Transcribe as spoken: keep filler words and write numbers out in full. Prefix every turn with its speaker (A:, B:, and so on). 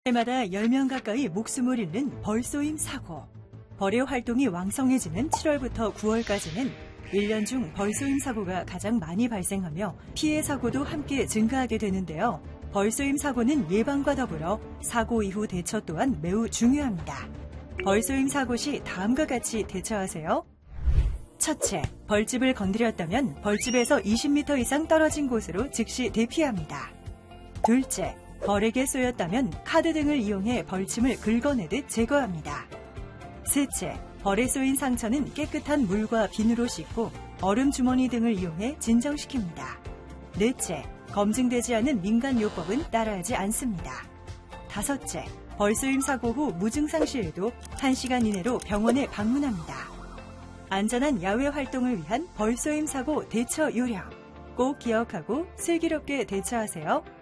A: 해마다 열 명 가까이 목숨을 잃는 벌쏘임 사고. 벌의 활동이 왕성해지는 칠월부터 구월까지는 일 년 중 벌쏘임 사고가 가장 많이 발생하며 피해 사고도 함께 증가하게 되는데요. 벌쏘임 사고는 예방과 더불어 사고 이후 대처 또한 매우 중요합니다. 벌쏘임 사고 시 다음과 같이 대처하세요. 첫째, 벌집을 건드렸다면 벌집에서 이십 미터 이상 떨어진 곳으로 즉시 대피합니다. 둘째, 벌에게 쏘였다면 카드 등을 이용해 벌침을 긁어내듯 제거합니다. 셋째, 벌에 쏘인 상처는 깨끗한 물과 비누로 씻고 얼음 주머니 등을 이용해 진정시킵니다. 넷째, 검증되지 않은 민간요법은 따라하지 않습니다. 다섯째, 벌쏘임 사고 후 무증상 시에도 한 시간 이내로 병원에 방문합니다. 안전한 야외 활동을 위한 벌쏘임 사고 대처 요령 꼭 기억하고 슬기롭게 대처하세요.